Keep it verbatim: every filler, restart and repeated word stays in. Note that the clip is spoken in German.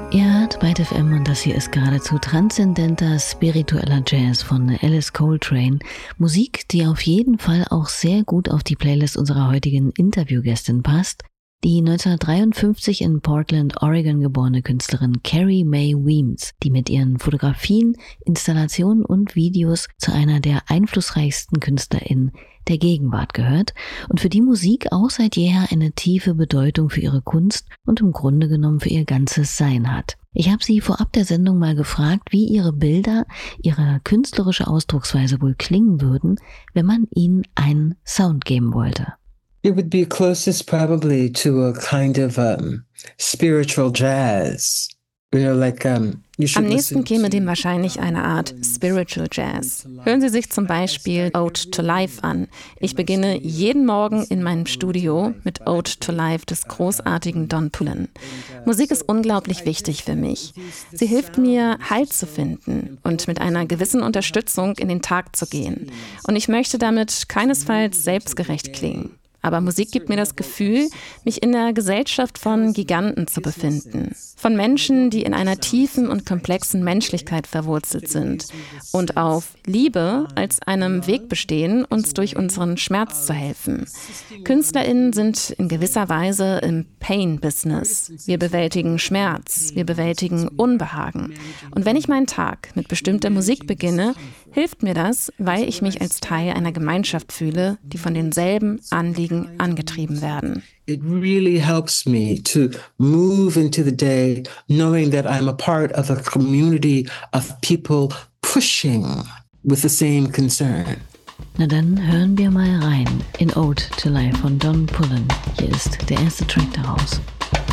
Ihr hört Byte F M und das hier ist geradezu transzendenter, spiritueller Jazz von Alice Coltrane. Musik, die auf jeden Fall auch sehr gut auf die Playlist unserer heutigen Interviewgästin passt. Die neunzehnhundertdreiundfünfzig in Portland, Oregon geborene Künstlerin Carrie Mae Weems, die mit ihren Fotografien, Installationen und Videos zu einer der einflussreichsten KünstlerInnen der Gegenwart gehört und für die Musik auch seit jeher eine tiefe Bedeutung für ihre Kunst und im Grunde genommen für ihr ganzes Sein hat. Ich habe sie vorab der Sendung mal gefragt, wie ihre Bilder, ihre künstlerische Ausdrucksweise wohl klingen würden, wenn man ihnen einen Sound geben wollte. It would be closest probably to a kind of um, spiritual jazz. You know, like, um, you should Am nächsten listen käme to- dem wahrscheinlich eine Art Spiritual Jazz. Hören Sie sich zum Beispiel Ode to Life an. Ich beginne jeden Morgen in meinem Studio mit Ode to Life des großartigen Don Pullen. Musik ist unglaublich wichtig für mich. Sie hilft mir, Halt zu finden und mit einer gewissen Unterstützung in den Tag zu gehen. Und ich möchte damit keinesfalls selbstgerecht klingen. Aber Musik gibt mir das Gefühl, mich in der Gesellschaft von Giganten zu befinden. Von Menschen, die in einer tiefen und komplexen Menschlichkeit verwurzelt sind und auf Liebe als einem Weg bestehen, uns durch unseren Schmerz zu helfen. KünstlerInnen sind in gewisser Weise im Pain-Business. Wir bewältigen Schmerz, wir bewältigen Unbehagen. Und wenn ich meinen Tag mit bestimmter Musik beginne, hilft mir das, weil ich mich als Teil einer Gemeinschaft fühle, die von denselben Anliegen angetrieben werden. It really helps me to move into the day knowing that I'm a part of a community of people pushing with the same concern. Na dann hören wir mal rein in Ode to Life von Don Pullen. Hier ist der erste Track daraus.